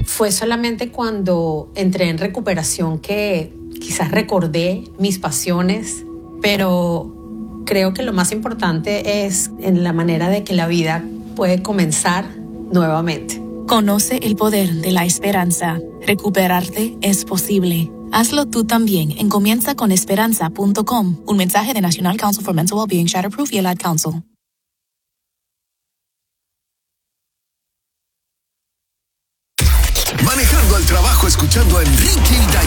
Fue solamente cuando entré en recuperación que quizás recordé mis pasiones, pero creo que lo más importante es en la manera de que la vida puede comenzar nuevamente. Conoce el poder de la esperanza. Recuperarte es posible. Hazlo tú también en comienzaconesperanza.com. Un mensaje de National Council for Mental Wellbeing, Shatterproof y el Ad Council. Manejando al trabajo, escuchando a Enrique y Dayan.